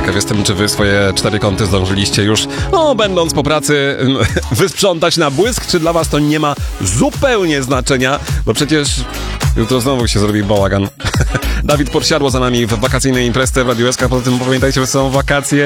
Ciekaw jestem, czy wy swoje 4 kąty zdążyliście już, będąc po pracy, wysprzątać na błysk, czy dla was to nie ma zupełnie znaczenia, bo przecież jutro znowu się zrobi bałagan. Dawid Podsiadło za nami w wakacyjnej imprezie w Radiu SK. Poza tym pamiętajcie, że są wakacje.